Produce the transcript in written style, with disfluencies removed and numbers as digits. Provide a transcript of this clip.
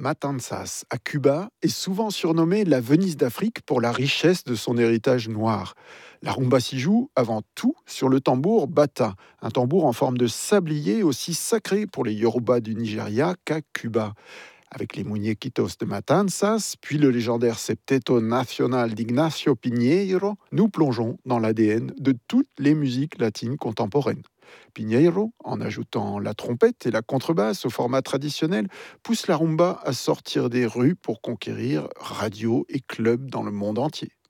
Matanzas, à Cuba, est souvent surnommée la Venise d'Afrique pour la richesse de son héritage noir. La rumba s'y joue avant tout sur le tambour bata, un tambour en forme de sablier aussi sacré pour les Yoruba du Nigeria qu'à Cuba. Avec les muñequitos de Matanzas, puis le légendaire Septeto Nacional d'Ignacio Piñeiro, nous plongeons dans l'ADN de toutes les musiques latines contemporaines. Piñeiro, en ajoutant la trompette et la contrebasse au format traditionnel, pousse la rumba à sortir des rues pour conquérir radios et clubs dans le monde entier.